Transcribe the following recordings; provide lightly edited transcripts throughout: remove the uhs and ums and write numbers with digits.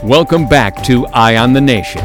Welcome back to Eye on the Nation.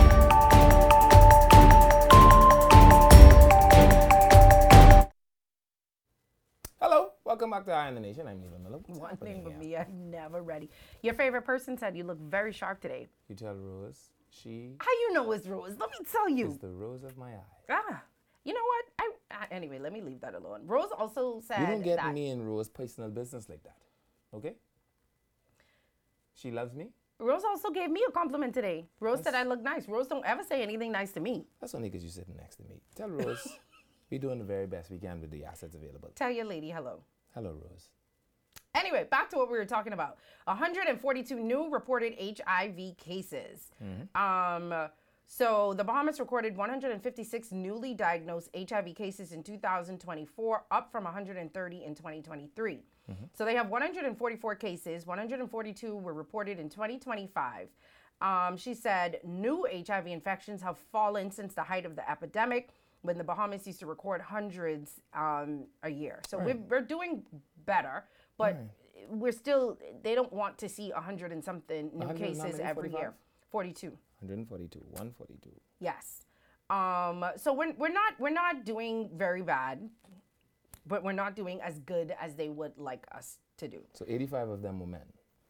Hello, welcome back to Eye on the Nation. I'm Neil Miller. One thing with me, I'm never ready. Your favorite person said you look very sharp today. You tell Rose, she How you know it's Rose? Let me tell you. is the rose of my eye. You know what? Anyway, let me leave that alone. Rose also said You don't get that me and Rose personal business like that, okay? She loves me. Rose also gave me a compliment today. Rose said I look nice. Rose don't ever say anything nice to me. That's only because you're sitting next to me. Tell Rose we're doing the very best we can with the assets available. Tell your lady hello. Hello, Rose. Anyway, back to what we were talking about. 142 new reported HIV cases. So the Bahamas recorded 156 newly diagnosed HIV cases in 2024, up from 130 in 2023. So they have 144 cases. 142 were reported in 2025. She said new HIV infections have fallen since the height of the epidemic, when the Bahamas used to record hundreds a year. So we're doing better, but we're still, they don't want to see 100 and something new 100 cases every 45? year. 42. 142, 142. Yes. So we're not doing very bad, but we're not doing as good as they would like us to do. So 85 of them were men.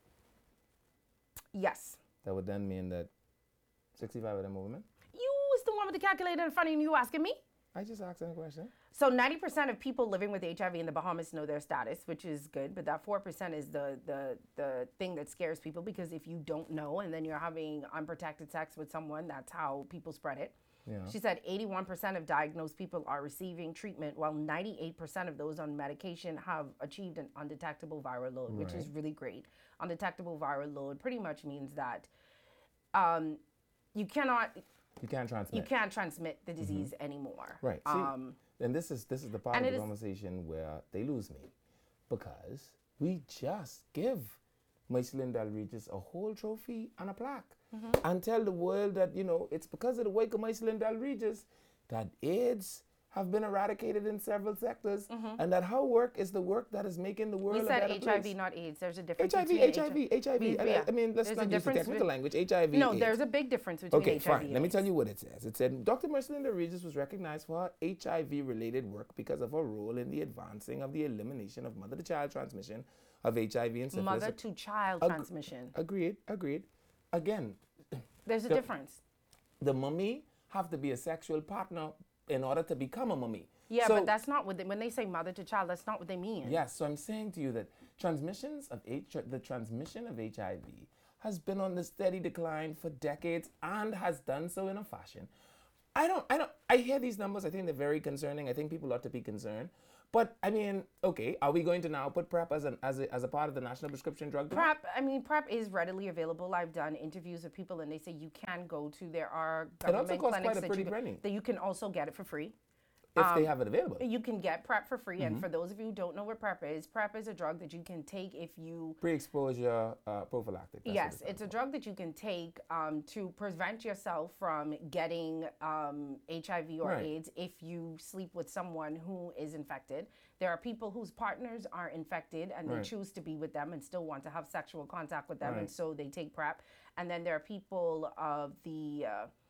Yes. That would then mean that 65 of them were women? You was the one with the calculator in front of you asking me? I just asked a question. So 90% of people living with HIV in the Bahamas know their status, which is good. But that 4% is the thing that scares people, because if you don't know and then you're having unprotected sex with someone, that's how people spread it. Yeah. She said 81% of diagnosed people are receiving treatment, while 98% of those on medication have achieved an undetectable viral load, which is really great. Undetectable viral load pretty much means that you can't transmit the disease anymore. Right. See, and this is the part of the conversation where they lose me, because we just give Mycelium Delregis a whole trophy and a plaque and tell the world that, you know, it's because of the work of Mycelium Delregis that AIDS have been eradicated in several sectors, and that her work is the work that is making the world we a said better HIV, place. not AIDS. There's a difference HIV. Yeah. I mean, let's There's not a use the difference technical language. HIV. No, AIDS. there's a big difference between Okay, HIV fine. and Let me AIDS. tell you what it says. It said Dr. Mycelium Delregis was recognized for her HIV-related work because of her role in the advancing of the elimination of mother-to-child transmission of HIV and syphilis. Mother-to-child transmission. Agreed. Again, There's a difference. the mummy have to be a sexual partner in order to become a mummy. Yeah, So- but that's not what when they say mother-to-child, that's not what they mean. Yes, so I'm saying to you that the transmission of HIV has been on the steady decline for decades and has done so in a fashion. I hear these numbers. I think they're very concerning. I think people ought to be concerned. But I mean, okay, are we going to now put PrEP as a part of the National Prescription Drug Law? PrEP is readily available. I've done interviews with people and they say you can go to, there are It also government costs clinics quite a pretty penny that you can also get it for free. if they have it available. You can get PrEP for free, and for those of you who don't know what PrEP is a drug that you can take if you... Pre-exposure prophylactic. that's what Yes, it's a drug that you can take to prevent yourself from getting HIV or AIDS if you sleep with someone who is infected. There are people whose partners are infected and they choose to be with them and still want to have sexual contact with them, and so they take PrEP. And then there are people of the...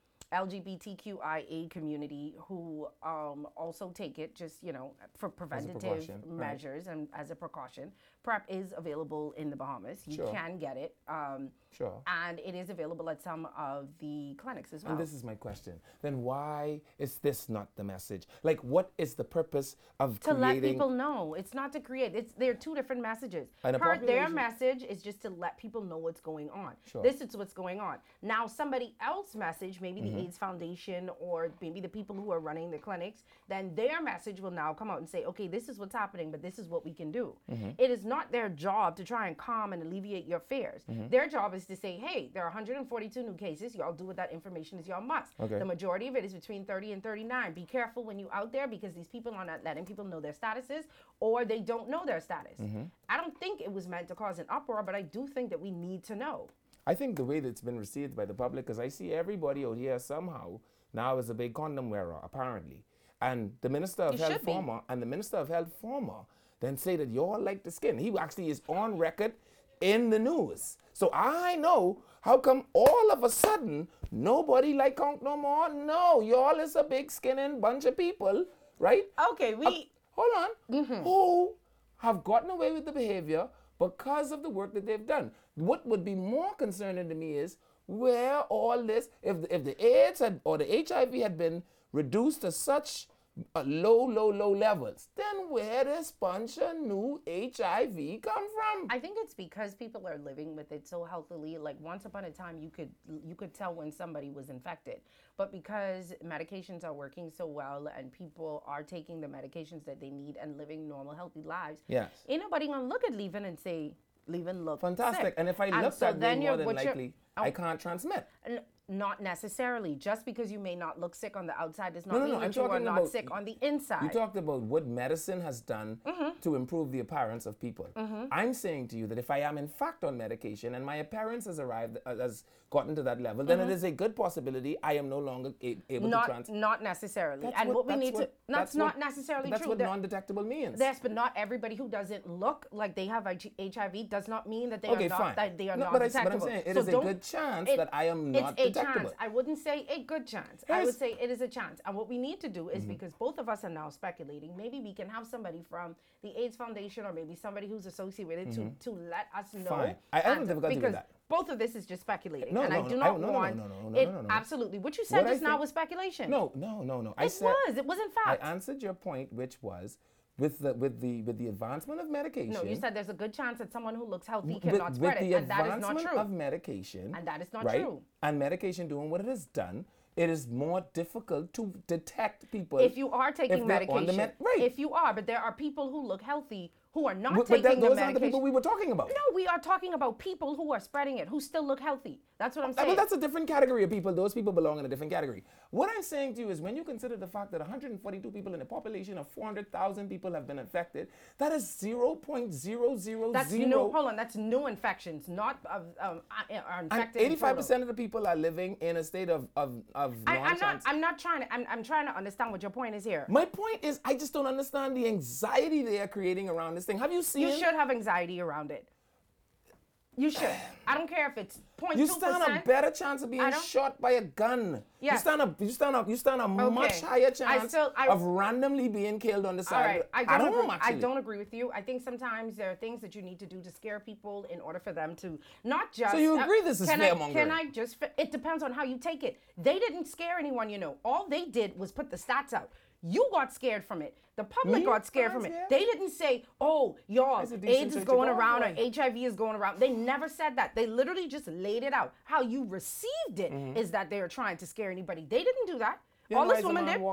LGBTQIA community who also take it just, for preventative measures and as a precaution. PrEP is available in the Bahamas. You can get it. And it is available at some of the clinics as well. And this is my question. Then why is this not the message? Like, what is the purpose of to creating... let people know. It's not to create. They're two different messages. And their message is just to let people know what's going on. This is what's going on. Now, somebody else's message, maybe the AIDS Foundation or maybe the people who are running the clinics, then their message will now come out and say, okay, this is what's happening, but this is what we can do. It is not their job to try and calm and alleviate your fears. Their job is to say, hey, there are 142 new cases. Y'all do with that information as y'all must. The majority of it is between 30 and 39. Be careful when you're out there, because these people are not letting people know their statuses, or they don't know their status. I don't think it was meant to cause an uproar, but I do think that we need to know. I think the way that it's been received by the public, because I see everybody out here somehow now is a big condom wearer, apparently. And the Minister of Health former then say that you all like the skin. He actually is on record in the news. So I know how come all of a sudden nobody like conk no more. No, y'all is a big skinning bunch of people, right? Okay, hold on. Who have gotten away with the behavior because of the work that they've done. What would be more concerning to me is where all this, if the AIDS or the HIV had been reduced to such low levels, then where this bunch of new HIV come from? I think it's because people are living with it so healthily. Like once upon a time, you could tell when somebody was infected, but because medications are working so well and people are taking the medications that they need and living normal, healthy lives, yes, ain't nobody gonna look at Levin and say Levin look fantastic. Sick. And if I look that way, more than likely, I can't transmit. Not necessarily. Just because you may not look sick on the outside does not mean that you are not about, sick on the inside. You talked about what medicine has done to improve the appearance of people. I'm saying to you that if I am in fact on medication and my appearance has gotten to that level, then it is a good possibility I am no longer able to transmit. Not necessarily. That's not necessarily that's true. That's what non-detectable means. Yes, but not everybody who doesn't look like they have HIV does not mean that they are not detectable. But I'm saying it is a good chance that I am not detectable. Chance. I wouldn't say a good chance. Yes. I would say it is a chance. And what we need to do is, because both of us are now speculating, maybe we can have somebody from the AIDS Foundation or maybe somebody who's associated to let us know. Fine. I haven't difficulty with that. Both of this is just speculating. No, Absolutely. What you said just now was speculation. No. It was in fact. I answered your point, which was with the advancement of medication. No, you said there's a good chance that someone who looks healthy cannot spread it, and that is not true. With the advancement of medication, and that is not true. And medication doing what it has done, it is more difficult to detect people if you are taking medication. If you are, but there are people who look healthy who are not taking the medication. Those aren't the people we were talking about. No, we are talking about people who are spreading it, who still look healthy. That's what I'm saying. Well, that's a different category of people. Those people belong in a different category. What I'm saying to you is when you consider the fact that 142 people in a population of 400,000 people have been infected, that is 0.000. That's that's new infections, not are infected. And 85% of the people are living in a state of non-chance. I'm trying to understand what your point is here. My point is I just don't understand the anxiety they are creating around this thing. Have you seen? You should have anxiety around it. You should. I don't care if it's 0.2%. You stand a better chance of being shot by a gun. Yes. You stand a much higher chance of randomly being killed on the side. All right. I don't agree with you. I think sometimes there are things that you need to do to scare people in order for them to not just. So you agree this is fear-mongering? It depends on how you take it. They didn't scare anyone, All they did was put the stats out. You got scared from it. The public got scared from it. They didn't say, oh, y'all, AIDS is going around or HIV is going around. They never said that. They literally just laid it out. How you received it is that they are trying to scare anybody. They didn't do that. All this woman did.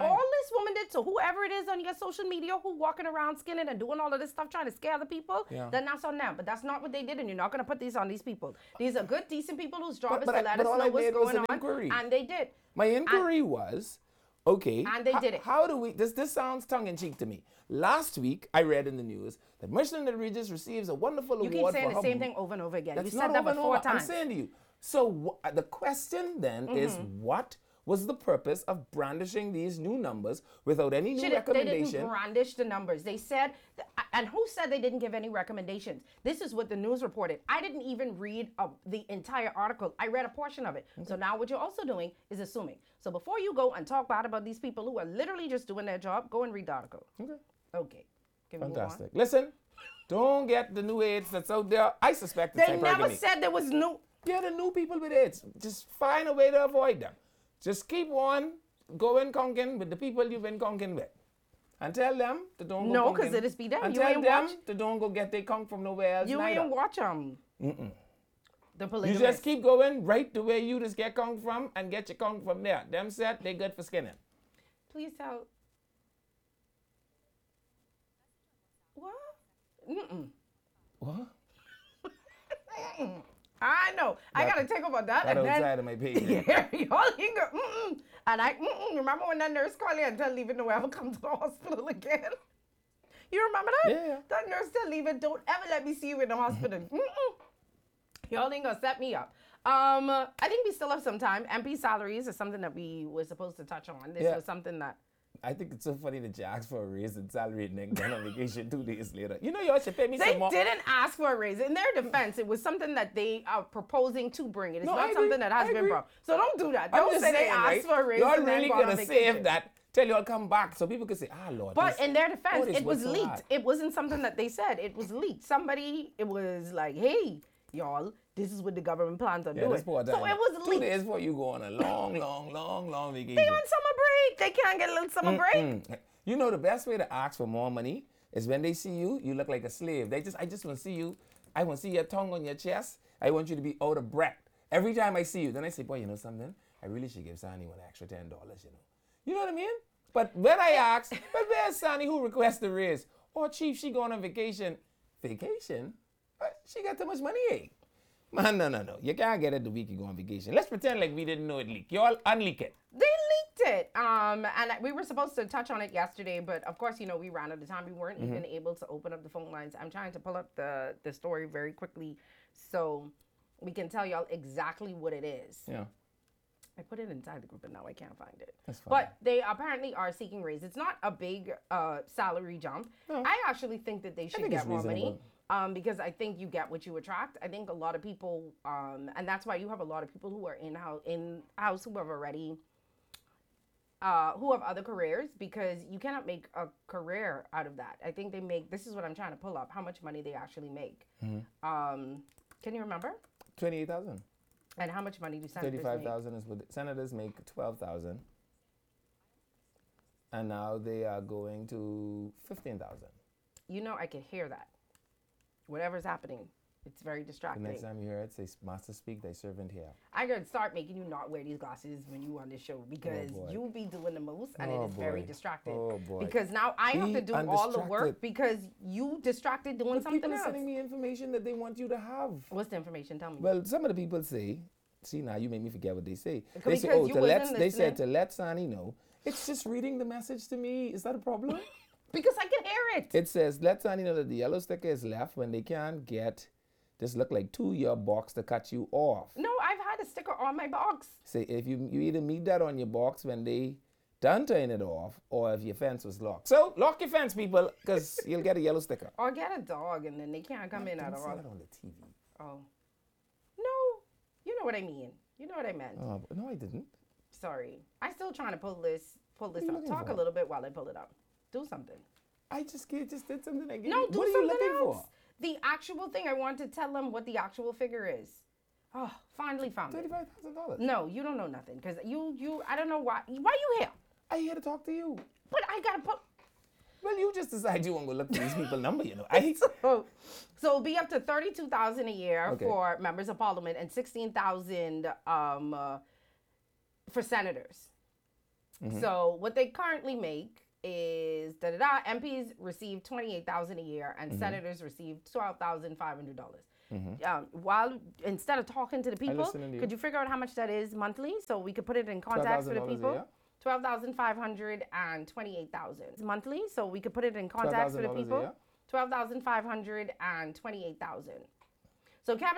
So whoever it is on your social media who walking around skinning and doing all of this stuff trying to scare the people, then that's on them. But that's not what they did, and you're not going to put these on these people. These are good, decent people whose job is to let us know what's going on. Inquiry. And they did. My inquiry was... Okay. And they did it. How do we... This sounds tongue-in-cheek to me. Last week, I read in the news that Michelin Del Regis receives a wonderful award for her... You keep saying the same thing over and over again. You said that before times. I'm saying to you. So the question then is, what was the purpose of brandishing these new numbers without any new recommendation? They didn't brandish the numbers. They said... And who said they didn't give any recommendations? This is what the news reported. I didn't even read the entire article. I read a portion of it. Okay. So now what you're also doing is assuming. So before you go and talk bad about these people who are literally just doing their job, go and read the article. Okay. Fantastic. Listen, don't get the new AIDS that's out there. I suspect it's hypergamy. They never said there was new... Get the new people with AIDS. Just find a way to avoid them. Just keep on going conking with the people you've been conking with. And tell them to don't go No, because it is be them. And tell them to don't go get their conk from nowhere else. You ain't watch them. The polygamists. You just keep going right to where you just get conk from and get your conk from there. Them set, they good for skinning. Please tell. What? What? I know. I got to take over that. That outside of my page. Yeah, y'all ain't go, And I, remember when that nurse called you and tell Leave It to ever come to the hospital again? You remember that? Yeah. That nurse tell Leave It, don't ever let me see you in the hospital. Y'all ain't gonna set me up. I think we still have some time. MP salaries is something that we were supposed to touch on. This was something that... I think it's so funny that you asked for a raise in salary and then gone on vacation 2 days later. You know, you should pay me They some more. didn't ask for a raise. In their defense, it was something that they are proposing to bring. It is not something that has been brought. So don't do that. Don't say they asked for a raise. You're and then really gone on gonna vacation. save that till you all come back, so people can say, Lord. But in their defense, this it was was so leaked. hard. It wasn't something that they said. It was leaked. It was like, hey, y'all, this is what the government plans on doing. So it was 2 leaked. days before you go on a long vacation. They on summer break. They can't get a little summer break. You know the best way to ask for more money is when they see you, you look like a slave. I just want to see you. I want to see your tongue on your chest. I want you to be out of breath. Every time I see you, then I say, boy, you know something? I really should give Sonny one extra $10, you know. You know what I mean? But when I ask, well, where's Sonny who requests the raise? Oh, Chief, she going on vacation. Vacation? She got too much money, eh? Man, no. You can't get it the week you go on vacation. Let's pretend like we didn't know it leaked. You all unleak it. They leaked it. And we were supposed to touch on it yesterday, but of course, you know, we ran out of time. We weren't even able to open up the phone lines. I'm trying to pull up the story very quickly so we can tell y'all exactly what it is. Yeah. I put it inside the group and now I can't find it. That's fine. But they apparently are seeking raise. It's not a big salary jump. No. I actually think that they should get more money. Because I think you get what you attract. I think a lot of people, and that's why you have a lot of people who are in-house who have already, who have other careers, because you cannot make a career out of that. I think this is what I'm trying to pull up, how much money they actually make. Can you remember? $28,000. And how much money do senators make? $35,000 is what senators make. $12,000. And now they are going to $15,000. You know, I can hear that. Whatever's happening, it's very distracting. The next time you hear it, say, Master speak, thy servant here. I gotta start making you not wear these glasses when you on this show, because you be doing the most and it is very distracting. Oh boy. Because now I have to do all the work because you distracted doing something else. People are sending me information that they want you to have. What's the information? Tell me. Well, some of the people say, see now you make me forget what they say. They Because say, they said to let Sonny know. It's just reading the message to me. Is that a problem? Because I can hear it. It says, let Sonny know that the yellow sticker is left when they can't get this look like 2-year box to cut you off. No, I've had a sticker on my box. Say, if you either meet that on your box when they done turning it off, or if your fence was locked. So, lock your fence, people, because you'll get a yellow sticker. Or get a dog and then they can't come in at all. Don't say that on the TV. Oh. No, you know what I mean. You know what I meant. Oh, no, I didn't. Sorry. I'm still trying to pull this up. Talk a little bit while I pull it up. Do something. I just did something again. No, do what are something you looking else. for? The actual thing. I want to tell them what the actual figure is. Oh, finally found it. $35,000. No, you don't know nothing because I don't know why. Why you here? I here to talk to you. But I gotta put. Well, you just decide you want to go look for these people's number, you know. So it'll be up to $32,000 a year for members of parliament and $16,000 for senators. So what they currently make is MPs receive $28,000 a year and senators receive $12,500. While instead of talking to the people, could you figure out how much that is monthly so we could put it in context for the people? $12,500 and $28,000 monthly, so we could put it in context for the people. $12,500 and $28,000. So Kevin